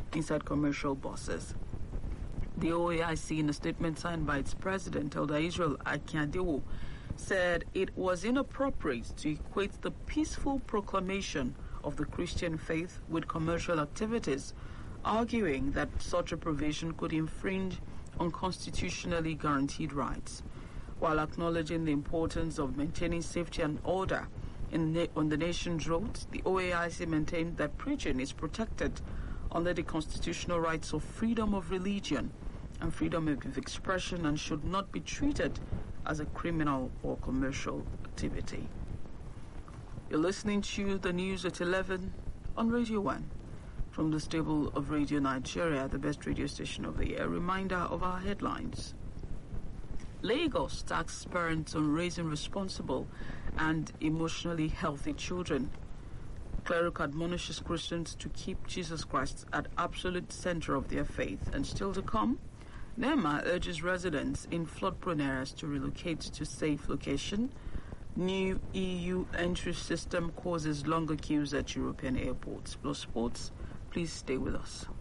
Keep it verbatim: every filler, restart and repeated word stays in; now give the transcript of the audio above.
inside commercial buses. The O A I C, in a statement signed by its president, Elder Israel Akiadewo, said it was inappropriate to equate the peaceful proclamation of the Christian faith with commercial activities, arguing that such a provision could infringe on constitutionally guaranteed rights. While acknowledging the importance of maintaining safety and order in na- on the nation's roads, the O A I C maintained that preaching is protected under the constitutional rights of freedom of religion and freedom of expression and should not be treated as a criminal or commercial activity. You're listening to the news at eleven on Radio one from the stable of Radio Nigeria, the best radio station of the year. A reminder of our headlines. Lagos taxes parents on raising responsible and emotionally healthy children. Cleric admonishes Christians to keep Jesus Christ at absolute center of their faith. And still to come, NEMA urges residents in flood-prone areas to relocate to safe location. New E U entry system causes longer queues at European airports. Plus sports, please stay with us.